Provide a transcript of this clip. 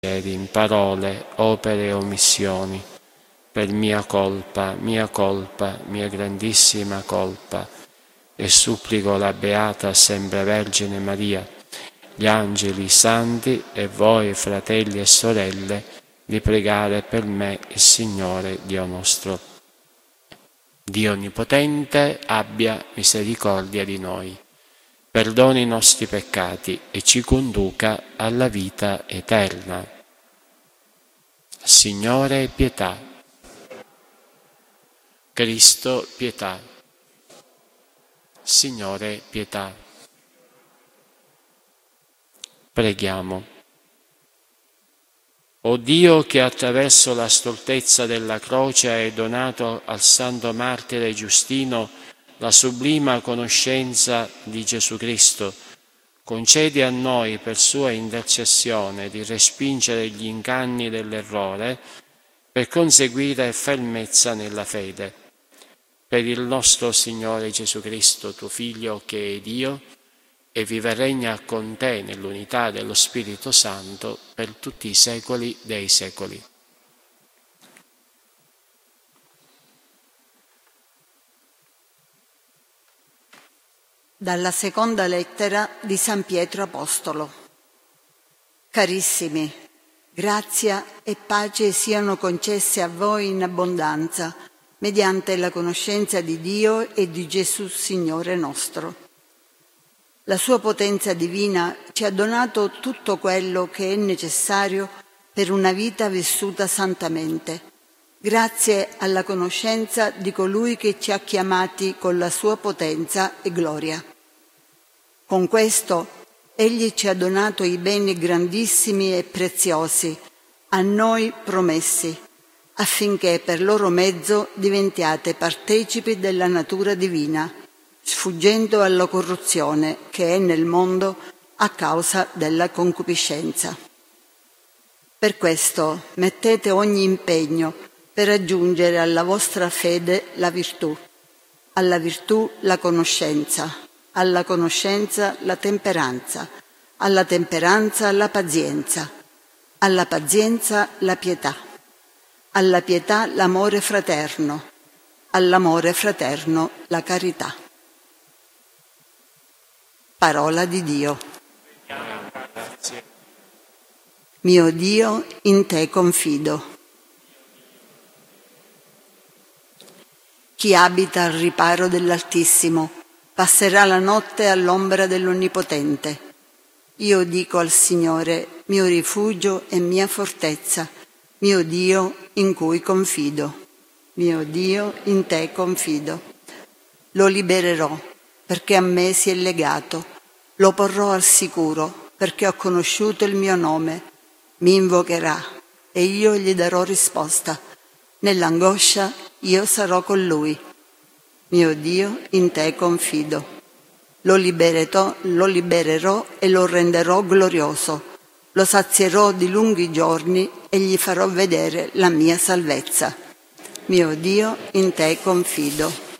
pensieri, in parole, opere e omissioni, per mia colpa, mia grandissima colpa, e supplico la Beata Sempre Vergine Maria, gli angeli, i santi e voi, fratelli e sorelle, di pregare per me il Signore Dio nostro. Dio Onnipotente abbia misericordia di noi, perdoni i nostri peccati e ci conduca alla vita eterna. Signore, pietà. Cristo, pietà. Signore, pietà. Preghiamo. O Dio, che attraverso la stoltezza della croce hai donato al santo martire Giustino la sublima conoscenza di Gesù Cristo, concedi a noi per sua intercessione di respingere gli inganni dell'errore per conseguire fermezza nella fede. Per il nostro Signore Gesù Cristo, tuo Figlio, che è Dio, e vive e regna con te nell'unità dello Spirito Santo per tutti i secoli dei secoli. Dalla seconda lettera di San Pietro Apostolo. Carissimi, grazia e pace siano concesse a voi in abbondanza, mediante la conoscenza di Dio e di Gesù Signore nostro. La sua potenza divina ci ha donato tutto quello che è necessario per una vita vissuta santamente, grazie alla conoscenza di colui che ci ha chiamati con la sua potenza e gloria. Con questo Egli ci ha donato i beni grandissimi e preziosi, a noi promessi, affinché per loro mezzo diventiate partecipi della natura divina, sfuggendo alla corruzione che è nel mondo a causa della concupiscenza. Per questo mettete ogni impegno per aggiungere alla vostra fede la virtù, alla virtù la conoscenza, alla conoscenza la temperanza, alla temperanza la pazienza, alla pazienza la pietà, alla pietà l'amore fraterno, all'amore fraterno la carità. Parola di Dio. Mio Dio, in te confido. Chi abita al riparo dell'Altissimo passerà la notte all'ombra dell'Onnipotente. Io dico al Signore, mio rifugio e mia fortezza, mio Dio in cui confido. Mio Dio, in te confido. Lo libererò perché a me si è legato. Lo porrò al sicuro perché ho conosciuto il mio nome. Mi invocherà e io gli darò risposta. Nell'angoscia io sarò con lui. Mio Dio, in te confido. Lo libererò e lo renderò glorioso. Lo sazierò di lunghi giorni e gli farò vedere la mia salvezza. Mio Dio, in te confido.